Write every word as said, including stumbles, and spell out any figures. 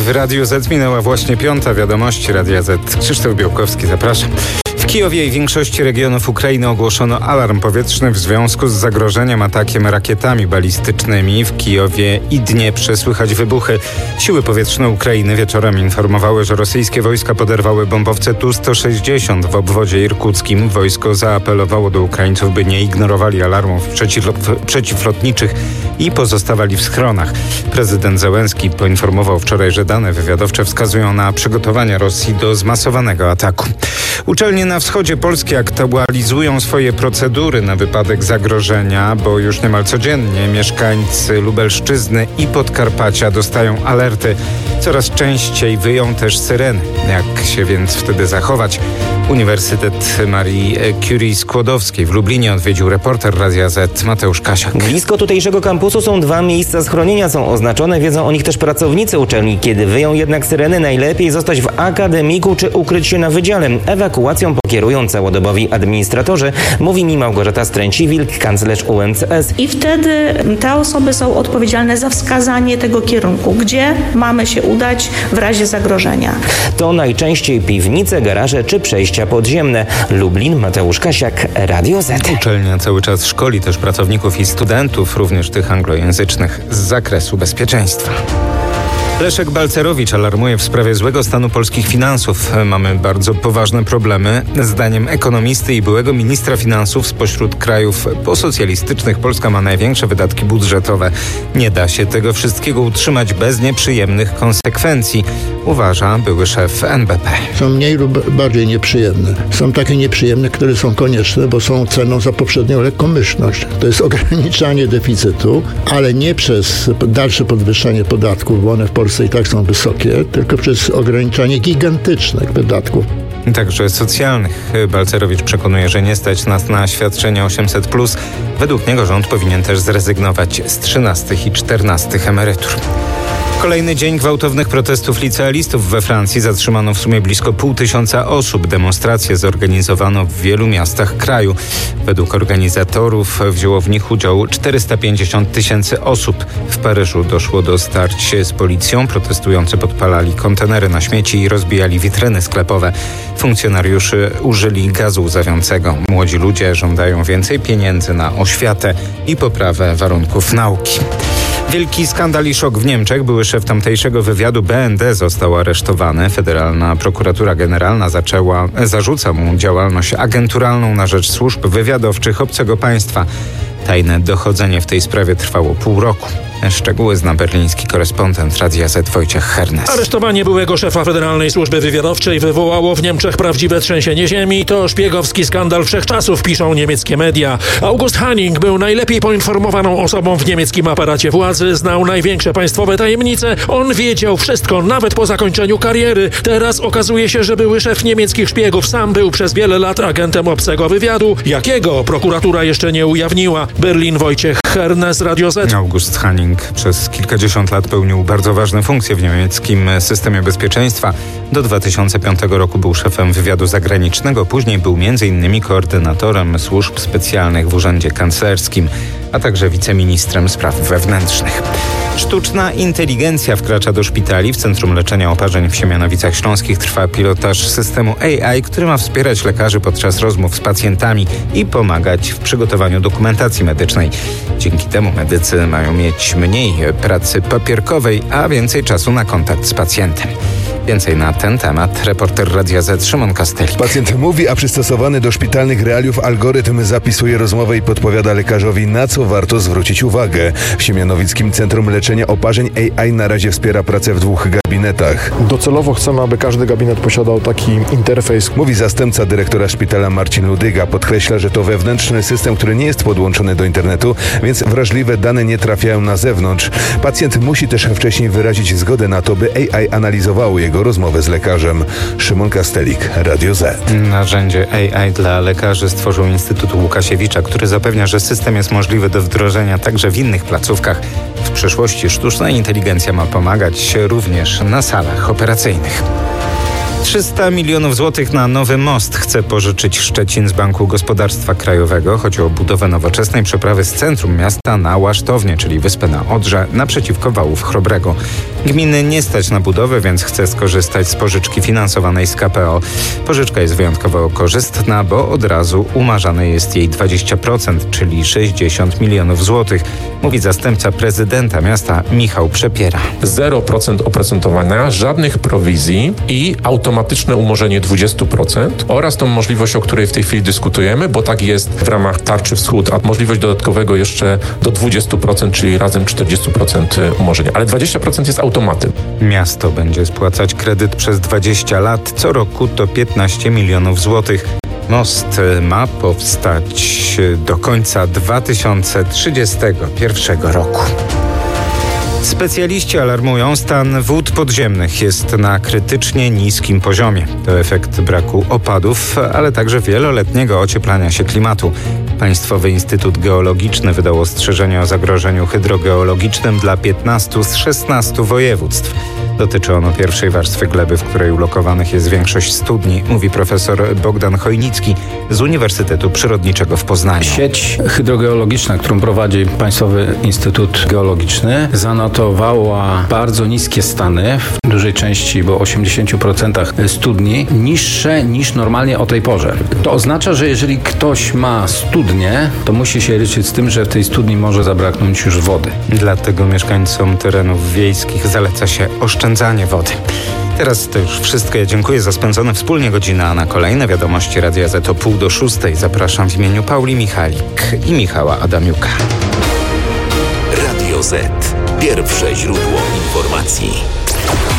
W Radiu Z minęła właśnie piąta. Wiadomości Radia Z. Krzysztof Białkowski, zapraszam. W Kijowie i większości regionów Ukrainy ogłoszono alarm powietrzny w związku z zagrożeniem atakiem rakietami balistycznymi. W Kijowie i Dnieprze słychać wybuchy. Siły powietrzne Ukrainy wieczorem informowały, że rosyjskie wojska poderwały bombowce Tu sto sześćdziesiąt w obwodzie irkuckim. Wojsko zaapelowało do Ukraińców, by nie ignorowali alarmów przeciwlot- przeciwlotniczych i pozostawali w schronach. Prezydent Zełenski poinformował wczoraj, że dane wywiadowcze wskazują na przygotowania Rosji do zmasowanego ataku. Uczelnie na wschodzie Polski aktualizują swoje procedury na wypadek zagrożenia, bo już niemal codziennie mieszkańcy Lubelszczyzny i Podkarpacia dostają alerty. Coraz częściej wyją też syreny. Jak się więc wtedy zachować? Uniwersytet Marii Curie Skłodowskiej w Lublinie odwiedził reporter Radia Z Mateusz Kasiak. Blisko tutejszego kampusu są dwa miejsca schronienia, są oznaczone, wiedzą o nich też pracownicy uczelni. Kiedy wyją jednak syreny, najlepiej zostać w akademiku czy ukryć się na wydziale. Ewakuacją pokierują całodobowi administratorzy, mówi mi Małgorzata Stręci-Wilk, kanclerz U N C S. I wtedy te osoby są odpowiedzialne za wskazanie tego kierunku, gdzie mamy się udać w razie zagrożenia. To najczęściej piwnice, garaże czy przejścia podziemne. Lublin, Mateusz Kasiak, Radio Z. Uczelnia cały czas szkoli też pracowników i studentów, również tych anglojęzycznych, z zakresu bezpieczeństwa. Leszek Balcerowicz alarmuje w sprawie złego stanu polskich finansów. Mamy bardzo poważne problemy. Zdaniem ekonomisty i byłego ministra finansów spośród krajów posocjalistycznych Polska ma największe wydatki budżetowe. Nie da się tego wszystkiego utrzymać bez nieprzyjemnych konsekwencji, uważa były szef N B P. Są mniej lub bardziej nieprzyjemne. Są takie nieprzyjemne, które są konieczne, bo są ceną za poprzednią lekkomyślność. To jest ograniczanie deficytu, ale nie przez dalsze podwyższanie podatków, bo one w Polsce i tak są wysokie, tylko przez ograniczanie gigantycznych wydatków. Także socjalnych. Balcerowicz przekonuje, że nie stać nas na świadczenia osiemset plus. Według niego rząd powinien też zrezygnować z trzynastych i czternastych emerytur. Kolejny dzień gwałtownych protestów licealistów we Francji. Zatrzymano w sumie blisko pół tysiąca osób. Demonstracje zorganizowano w wielu miastach kraju. Według organizatorów wzięło w nich udział czterysta pięćdziesiąt tysięcy osób. W Paryżu doszło do starć z policją. Protestujący podpalali kontenery na śmieci i rozbijali witryny sklepowe. Funkcjonariusze użyli gazu łzawiącego. Młodzi ludzie żądają więcej pieniędzy na oświatę i poprawę warunków nauki. Wielki skandal i szok w Niemczech. Były szef tamtejszego wywiadu B N D został aresztowany. Federalna Prokuratura Generalna zaczęła, zarzuca mu działalność agenturalną na rzecz służb wywiadowczych obcego państwa. Tajne dochodzenie w tej sprawie trwało pół roku. Szczegóły zna berliński korespondent Radia Z Wojciech Hernes. Aresztowanie byłego szefa Federalnej Służby Wywiadowczej wywołało w Niemczech prawdziwe trzęsienie ziemi. To szpiegowski skandal wszechczasów, piszą niemieckie media. August Hanning był najlepiej poinformowaną osobą w niemieckim aparacie władzy, znał największe państwowe tajemnice. On wiedział wszystko, nawet po zakończeniu kariery. Teraz okazuje się, że były szef niemieckich szpiegów sam był przez wiele lat agentem obcego wywiadu. Jakiego? Prokuratura jeszcze nie ujawniła. Berlin, Wojciech Hernes, Radio Z. August Hanning przez kilkadziesiąt lat pełnił bardzo ważne funkcje w niemieckim systemie bezpieczeństwa. Do dwa tysiące piątego roku był szefem wywiadu zagranicznego, później był między innymi koordynatorem służb specjalnych w urzędzie kanclerskim, a także wiceministrem spraw wewnętrznych. Sztuczna inteligencja wkracza do szpitali. W Centrum Leczenia Oparzeń w Siemianowicach Śląskich trwa pilotaż systemu A I, który ma wspierać lekarzy podczas rozmów z pacjentami i pomagać w przygotowaniu dokumentacji medycznej. Dzięki temu medycy mają mieć mniej pracy papierkowej, a więcej czasu na kontakt z pacjentem. Więcej na ten temat reporter Radia Z Szymon Kastelik. Pacjent mówi, a przystosowany do szpitalnych realiów algorytm zapisuje rozmowę i podpowiada lekarzowi, na co warto zwrócić uwagę. W Siemianowickim Centrum Leczenia Oparzeń A I na razie wspiera pracę w dwóch gabinetach. Docelowo chcemy, aby każdy gabinet posiadał taki interfejs. Mówi zastępca dyrektora szpitala Marcin Ludyga. Podkreśla, że to wewnętrzny system, który nie jest podłączony do internetu, więc wrażliwe dane nie trafiają na zewnątrz. Pacjent musi też wcześniej wyrazić zgodę na to, by A I analizowało jego rozmowę z lekarzem. Szymon Kastelik, Radio Z. Narzędzie A I dla lekarzy stworzył Instytut Łukasiewicza, który zapewnia, że system jest możliwy do wdrożenia także w innych placówkach. W przyszłości sztuczna inteligencja ma pomagać również na salach operacyjnych. trzysta milionów złotych na nowy most chce pożyczyć Szczecin z Banku Gospodarstwa Krajowego. Chodzi o budowę nowoczesnej przeprawy z centrum miasta na Łasztownię, czyli wyspę na Odrze, naprzeciwko wałów Chrobrego. Gminy nie stać na budowę, więc chce skorzystać z pożyczki finansowanej z K P O. Pożyczka jest wyjątkowo korzystna, bo od razu umarzane jest jej dwadzieścia procent, czyli sześćdziesiąt milionów złotych, mówi zastępca prezydenta miasta Michał Przepiera. zero procent oprocentowania, żadnych prowizji i automatyczne umorzenie dwadzieścia procent oraz tą możliwość, o której w tej chwili dyskutujemy, bo tak jest w ramach Tarczy Wschód, a możliwość dodatkowego jeszcze do dwadzieścia procent, czyli razem czterdzieści procent umorzenia. Ale dwadzieścia procent jest automatem. Miasto będzie spłacać kredyt przez dwadzieścia lat, co roku to piętnaście milionów złotych. Most ma powstać do końca dwa tysiące trzydziestego pierwszego roku. Specjaliści alarmują, stan wód podziemnych jest na krytycznie niskim poziomie. To efekt braku opadów, ale także wieloletniego ocieplania się klimatu. Państwowy Instytut Geologiczny wydał ostrzeżenie o zagrożeniu hydrogeologicznym dla piętnastu z szesnastu województw. Dotyczy ono pierwszej warstwy gleby, w której ulokowanych jest większość studni, mówi profesor Bogdan Chojnicki z Uniwersytetu Przyrodniczego w Poznaniu. Sieć hydrogeologiczna, którą prowadzi Państwowy Instytut Geologiczny, zanotowała bardzo niskie stany, w dużej części, bo osiemdziesiąt procent studni, niższe niż normalnie o tej porze. To oznacza, że jeżeli ktoś ma studnię, to musi się liczyć z tym, że w tej studni może zabraknąć już wody. Dlatego mieszkańcom terenów wiejskich zaleca się oszczędzanie wody. Teraz to już wszystko. Ja dziękuję za spędzone wspólnie godzinę, a na kolejne wiadomości Radia Z o pół do szóstej zapraszam w imieniu Pauli Michalik i Michała Adamiuka. Radio Z. Pierwsze źródło informacji.